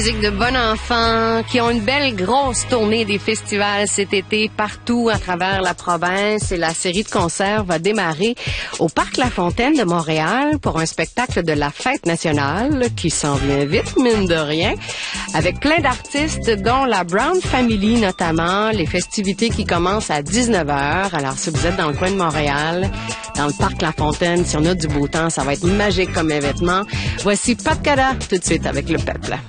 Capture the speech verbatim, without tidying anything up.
Musique de bon enfant qui ont une belle grosse tournée des festivals cet été partout à travers la province et la série de concerts va démarrer au Parc La Fontaine de Montréal pour un spectacle de la Fête nationale qui s'en vient vite, mine de rien, avec plein d'artistes dont la Brown Family notamment, les festivités qui commencent à dix-neuf heures. Alors si vous êtes dans le coin de Montréal, dans le Parc La Fontaine, si on a du beau temps, ça va être magique comme événement. Voici Pat Cada tout de suite avec le peuple.